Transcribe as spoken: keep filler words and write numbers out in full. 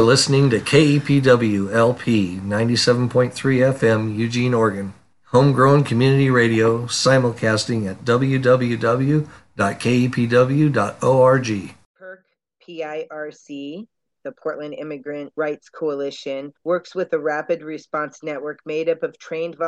listening to K E P W L P ninety-seven point three F M, Eugene, Oregon. Homegrown community radio, simulcasting at w w w dot k e p w dot org. PIRC, P I R C, the Portland Immigrant Rights Coalition, works with a rapid response network made up of trained volunteers